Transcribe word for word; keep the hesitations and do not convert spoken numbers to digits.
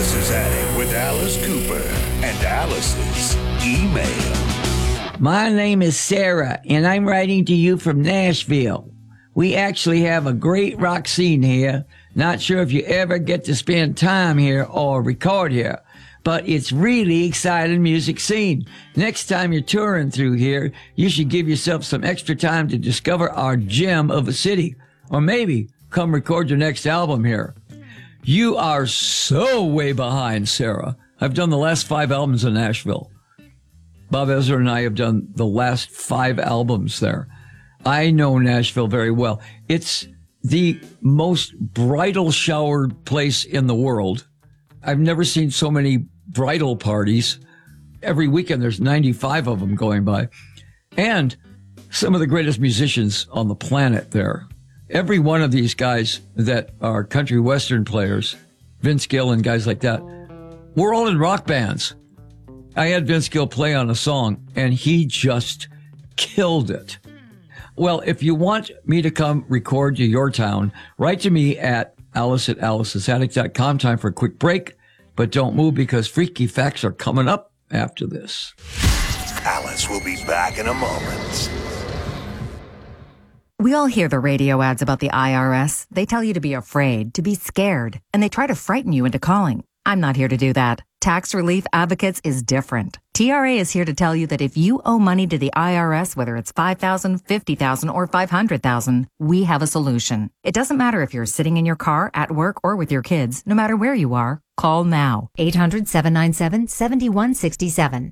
Alice's Attic with Alice Cooper and Alice's email. My name is Sarah, and I'm writing to you from Nashville. We actually have a great rock scene here. Not sure if you ever get to spend time here or record here, but it's really exciting music scene. Next time you're touring through here, you should give yourself some extra time to discover our gem of a city. Or maybe come record your next album here. You are so way behind, Sarah. I've done the last five albums in Nashville. Bob Ezra and I have done the last five albums there. I know Nashville very well. It's the most bridal showered place in the world. I've never seen so many bridal parties. Every weekend there's ninety-five of them going by. And some of the greatest musicians on the planet there. Every one of these guys that are country western players, Vince Gill and guys like that, we're all in rock bands. I had Vince Gill play on a song, and he just killed it. Well, if you want me to come record to your town, write to me at alice at alice's attic dot com. Time for a quick break, but don't move because freaky facts are coming up after this. Alice will be back in a moment. We all hear the radio ads about the I R S. They tell you to be afraid, to be scared, and they try to frighten you into calling. I'm not here to do that. Tax Relief Advocates is different. T R A is here to tell you that if you owe money to the I R S, whether it's five thousand dollars, fifty thousand dollars, or five hundred thousand dollars, we have a solution. It doesn't matter if you're sitting in your car, at work, or with your kids. No matter where you are, call now. eight hundred, seven nine seven, seven one six seven.